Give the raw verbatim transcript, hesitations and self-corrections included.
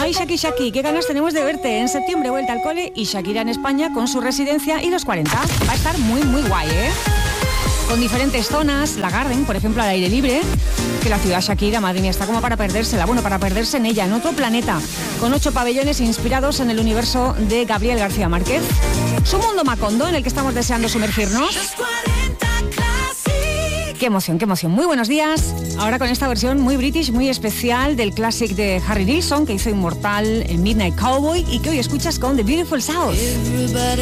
Ay, Shaki Shaki, qué ganas tenemos de verte. En septiembre vuelta al cole y Shakira en España con su residencia y los cuarenta. Va a estar muy, muy guay, ¿eh? Con diferentes zonas, la Garden, por ejemplo, al aire libre, que la ciudad Shakira, madre mía, está como para perdérsela, bueno, para perderse en ella, en otro planeta, con ocho pabellones inspirados en el universo de Gabriel García Márquez. Su mundo Macondo, en el que estamos deseando sumergirnos. Qué emoción, qué emoción. Muy buenos días. Ahora con esta versión muy british, muy especial del clásico de Harry Nilsson, que hizo inmortal en Midnight Cowboy y que hoy escuchas con The Beautiful South.